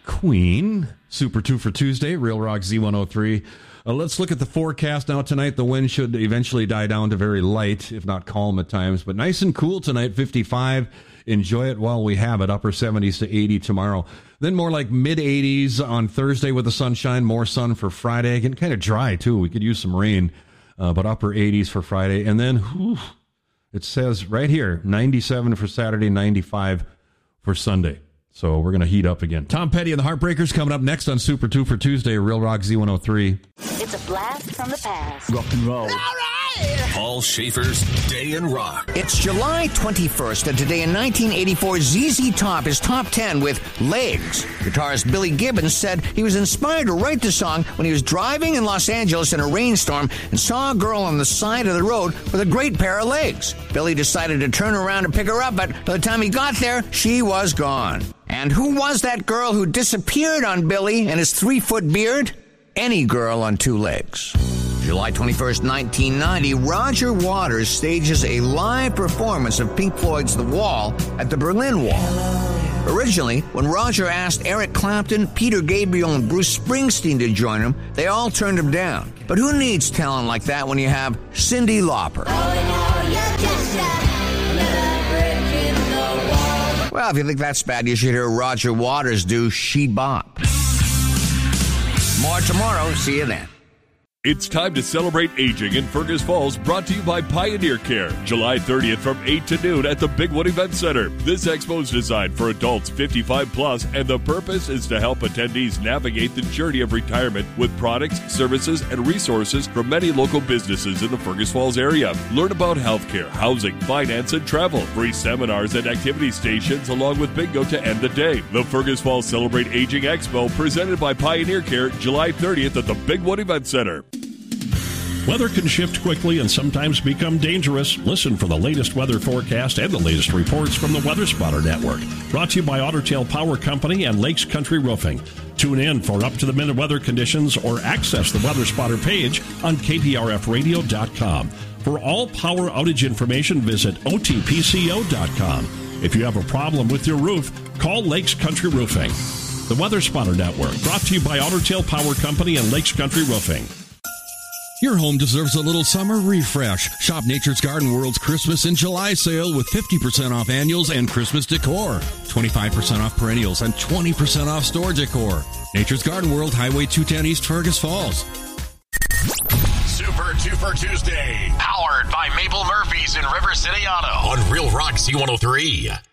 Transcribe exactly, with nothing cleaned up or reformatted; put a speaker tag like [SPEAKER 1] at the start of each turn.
[SPEAKER 1] Queen. Super two for Tuesday, Real Rock Z one oh three. Uh, let's look at the forecast now tonight. The wind should eventually die down to very light, if not calm at times, but nice and cool tonight, fifty-five. Enjoy it while we have it. Upper seventies to eighty tomorrow. Then more like mid-eighties on Thursday with the sunshine. More sun for Friday. Getting kind of dry, too. We could use some rain, uh, but upper eighties for Friday. And then whew, it says right here, ninety-seven for Saturday, ninety-five for Sunday. So we're going to heat up again. Tom Petty and the Heartbreakers coming up next on Super two for Tuesday, Real Rock Z one oh three.
[SPEAKER 2] It's a blast from the past.
[SPEAKER 3] Rock and roll.
[SPEAKER 2] All right!
[SPEAKER 4] Paul Schaefer's Day in Rock.
[SPEAKER 3] It's July twenty-first, and today in nineteen eighty-four, Z Z Top is top ten with Legs. Guitarist Billy Gibbons said he was inspired to write the song when he was driving in Los Angeles in a rainstorm and saw a girl on the side of the road with a great pair of legs. Billy decided to turn around and pick her up, but by the time he got there, she was gone. And who was that girl who disappeared on Billy and his three-foot beard? Any girl on two legs. July twenty-first, nineteen ninety, Roger Waters stages a live performance of Pink Floyd's The Wall at the Berlin Wall. Originally, when Roger asked Eric Clapton, Peter Gabriel, and Bruce Springsteen to join him, they all turned him down. But who needs talent like that when you have Cyndi Lauper? Well, if you think that's bad, you should hear Roger Waters do She Bop. More tomorrow. See you then.
[SPEAKER 5] It's time to celebrate aging in Fergus Falls, brought to you by Pioneer Care. July thirtieth from eight to noon at the Bigwood Event Center. This expo is designed for adults fifty-five plus, and the purpose is to help attendees navigate the journey of retirement with products, services, and resources from many local businesses in the Fergus Falls area. Learn about healthcare, housing, finance, and travel. Free seminars and activity stations along with bingo to end the day. The Fergus Falls Celebrate Aging Expo, presented by Pioneer Care, July thirtieth at the Bigwood Event Center.
[SPEAKER 6] Weather can shift quickly and sometimes become dangerous. Listen for the latest weather forecast and the latest reports from the Weather Spotter Network. Brought to you by Otter Tail Power Company and Lakes Country Roofing. Tune in for up-to-the-minute weather conditions or access the Weather Spotter page on K P R F radio dot com. For all power outage information, visit O T P C O dot com. If you have a problem with your roof, call Lakes Country Roofing. The Weather Spotter Network, brought to you by Otter Tail Power Company and Lakes Country Roofing.
[SPEAKER 1] Your home deserves a little summer refresh. Shop Nature's Garden World's Christmas in July sale with fifty percent off annuals and Christmas decor, twenty-five percent off perennials, and twenty percent off store decor. Nature's Garden World, Highway two ten East Fergus Falls.
[SPEAKER 4] Super two for Tuesday, powered by Maple Murphy's in River City Auto on Real Rock Z one oh three.